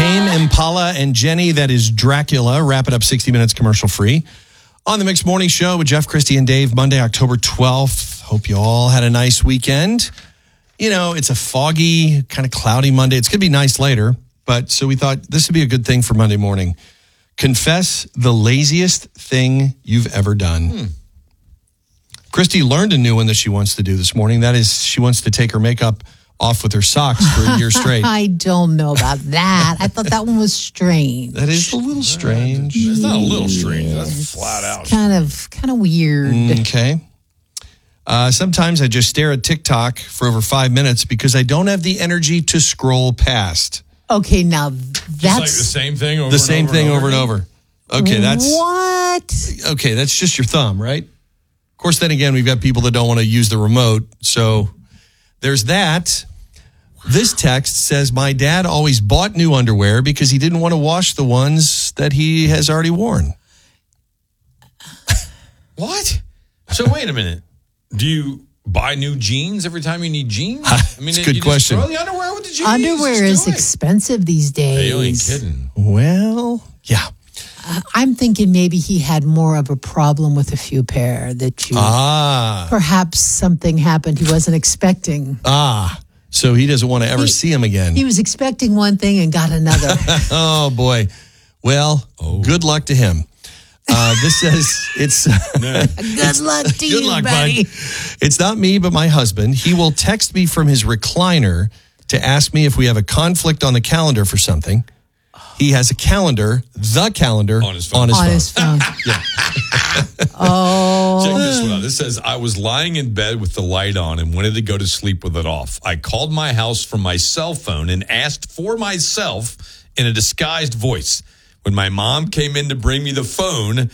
Tame Impala and Jenny, that is Dracula. Wrap it up 60 minutes commercial free. On the Mixed Morning Show with Jeff, Christy, and Dave, Monday, October 12th. Hope you all had a nice weekend. You know, it's a foggy, kind of cloudy Monday. It's going to be nice later, but so we thought this would be a good thing for Monday morning. Confess the laziest thing you've ever done. Christy learned a new one that she wants to do this morning. That is, she wants to take her makeup off with her socks for a year straight. I don't know about that. I thought that one was strange. That is a little strange. It's not a little strange. That's flat out. Kind of weird. Okay. Sometimes I just stare at TikTok for over 5 minutes because I don't have the energy to scroll past. Okay, now Just that's like the same thing over The same thing over and over. Okay, that's what? okay. That's just your thumb, right? Of course, then again, we've got people that don't want to use the remote. So there's that. This text says, my dad always bought new underwear because he didn't want to wash the ones that he has already worn. What? So wait a minute. Do you buy new jeans every time you need jeans? I mean, it's a good question. Just throw the underwear with the jeans. Underwear is Just do it. expensive these days. Hey, you ain't kidding. Well, yeah. I'm thinking maybe he had more of a problem with a few pair that you perhaps something happened he wasn't expecting. So he doesn't want to ever see him again. He was expecting one thing and got another. Oh, boy. Well, good luck to him. This says it's Good luck to you, buddy. bud. It's not me, but my husband. He will text me from his recliner to ask me if we have a conflict on the calendar for something. He has a calendar, the calendar, On his phone. On his phone. Yeah. Oh. Check this one out. This says, I was lying in bed with the light on and wanted to go to sleep with it off. I called my house from my cell phone and asked for myself in a disguised voice. When my mom came in to bring me the phone,